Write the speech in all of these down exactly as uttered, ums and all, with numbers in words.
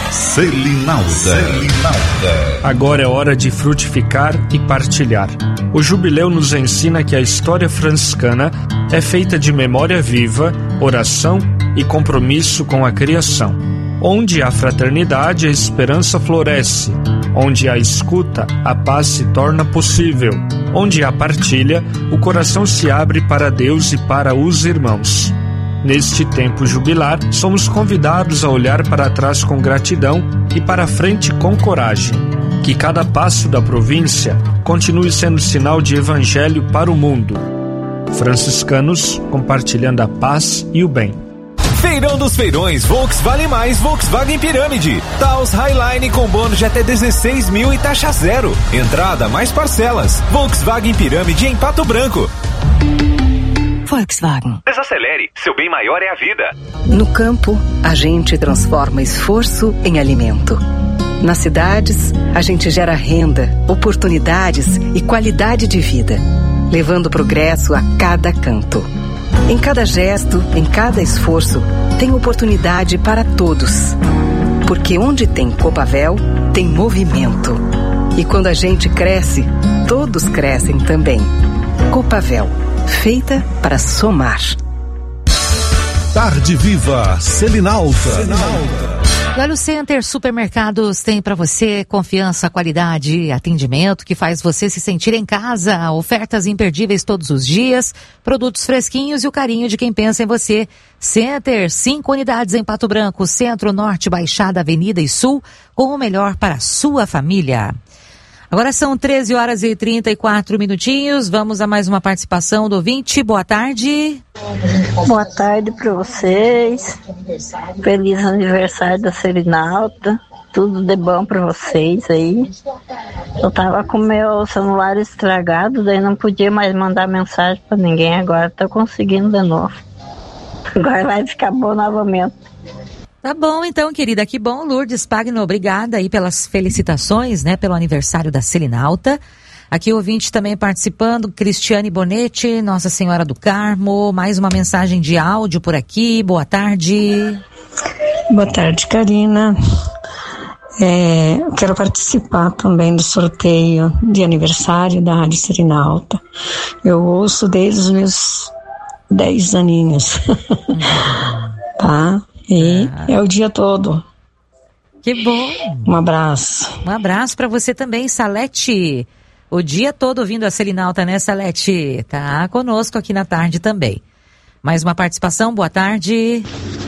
Selinalda. Selinalda. Agora é hora de frutificar e partilhar. O jubileu nos ensina que a história franciscana é feita de memória viva, oração e compromisso com a criação. Onde há fraternidade, a esperança floresce. Onde há escuta, a paz se torna possível. Onde há partilha, o coração se abre para Deus e para os irmãos. Neste tempo jubilar, somos convidados a olhar para trás com gratidão e para frente com coragem. Que cada passo da província continue sendo sinal de evangelho para o mundo. Franciscanos compartilhando a paz e o bem. Feirão dos Feirões Volkswagen Mais Volkswagen Pirâmide. Taos Highline com bônus de até dezesseis mil e taxa zero. Entrada mais parcelas. Volkswagen Pirâmide em Pato Branco. Volkswagen. Desacelere, seu bem maior é a vida. No campo, a gente transforma esforço em alimento. Nas cidades, a gente gera renda, oportunidades e qualidade de vida, levando progresso a cada canto. Em cada gesto, em cada esforço, tem oportunidade para todos. Porque onde tem Copavel, tem movimento. E quando a gente cresce, todos crescem também. Copavel, feita para somar. Tarde Viva Selinalda. Selinalda. Olha, o Center Supermercados tem para você confiança, qualidade, atendimento que faz você se sentir em casa, ofertas imperdíveis todos os dias, produtos fresquinhos e o carinho de quem pensa em você. Center, cinco unidades em Pato Branco, Centro, Norte, Baixada, Avenida e Sul, com o melhor para a sua família. Agora são treze horas e trinta e quatro minutinhos, vamos a mais uma participação do ouvinte. Boa tarde. Boa tarde para vocês, feliz aniversário da Selinalda, tudo de bom para vocês aí. Eu tava com meu celular estragado, daí não podia mais mandar mensagem para ninguém, agora tô conseguindo de novo, agora vai ficar bom novamente. Tá bom, então, querida, que bom. Lourdes Pagno, obrigada aí pelas felicitações, né, pelo aniversário da Selinalda. Aqui o ouvinte também participando, Cristiane Bonetti, Nossa Senhora do Carmo, mais uma mensagem de áudio por aqui, boa tarde. Boa tarde, Karina. É, eu quero participar também do sorteio de aniversário da Rádio Selinalda. Eu ouço desde os meus dez aninhos, tá? E ah. é o dia todo. Que bom. Um abraço. Um abraço para você também, Salete. O dia todo ouvindo a Selinalda, né, Salete? Tá conosco aqui na tarde também. Mais uma participação, boa tarde.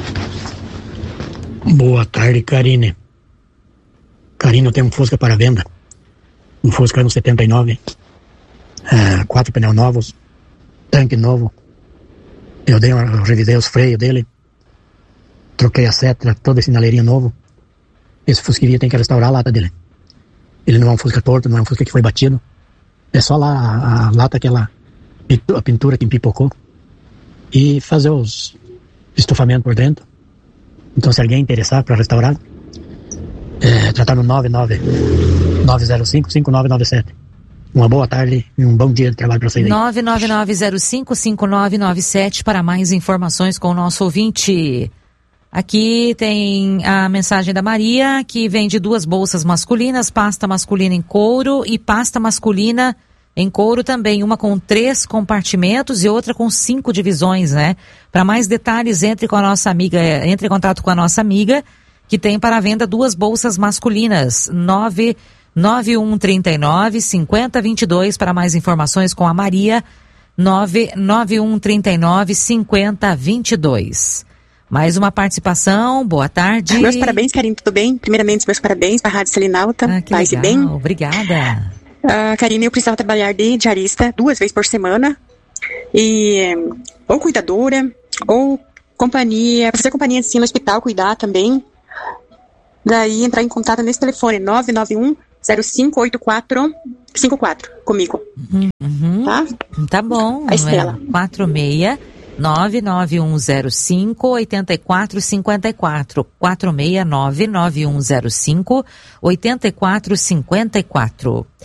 Boa tarde, Karine. Karine, eu tenho um Fusca para venda. Um Fusca ano setenta e nove. É, quatro pneus novos. Tanque novo. Eu, dei uma, eu revisei os freios dele. Troquei a seta, todo esse sinaleirinho novo. Esse Fusquinha tem que restaurar a lata dele. Ele não é um Fusca torto, não é um Fusca que foi batido. É só lá a, a lata, aquela a pintura que empipocou. E fazer os estofamentos por dentro. Então, se alguém interessar para restaurar, é, tratar no nove nove nove zero cinco cinco nove nove sete. Uma boa tarde e um bom dia de trabalho para vocês aí. nove nove nove zero cinco cinco nove nove sete para mais informações com o nosso ouvinte. Aqui tem a mensagem da Maria, que vende duas bolsas masculinas, pasta masculina em couro e pasta masculina em couro também, uma com três compartimentos e outra com cinco divisões, né? Para mais detalhes, entre com a nossa amiga, entre em contato com a nossa amiga, que tem para venda duas bolsas masculinas, nove nove um três nove cinco zero dois dois, para mais informações com a Maria, nove nove um três nove cinco zero dois dois. Mais uma participação, boa tarde. Meus parabéns, Karine, tudo bem? Primeiramente, meus parabéns para a Rádio Selinalda. Ah, que Paz legal, e bem. Obrigada. Uh, Karine, eu precisava trabalhar de diarista duas vezes por semana. E ou cuidadora, ou companhia, fazer companhia assim no hospital, cuidar também. Daí entrar em contato nesse telefone, nove nove um zero cinco oito quatro cinco quatro, comigo. Uhum. Tá? Tá bom. A Estela. quatro seis nove nove um zero cinco oito quatro cinco quatro. quatro seis nove nove um zero cinco oito quatro cinco quatro.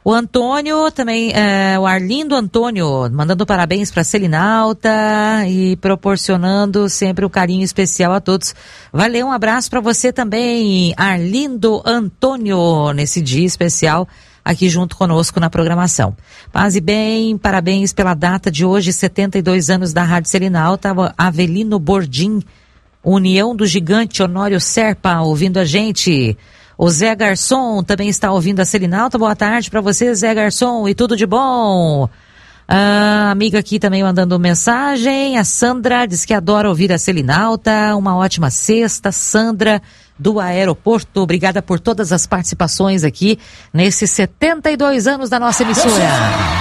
O Antônio também, é, o Arlindo Antônio, mandando parabéns para a Selinalta e proporcionando sempre um carinho especial a todos. Valeu, um abraço para você também, Arlindo Antônio, nesse dia especial aqui junto conosco na programação. Paz e bem, parabéns pela data de hoje, setenta e dois anos da Rádio Selinalta, Avelino Bordim, União do Gigante, Honório Serpa, ouvindo a gente. O Zé Garçom também está ouvindo a Selinalta. Boa tarde para você, Zé Garçom, e tudo de bom. A amiga aqui também mandando mensagem. A Sandra diz que adora ouvir a Selinalta. Uma ótima sexta, Sandra, do aeroporto. Obrigada por todas as participações aqui nesses setenta e dois anos da nossa emissora.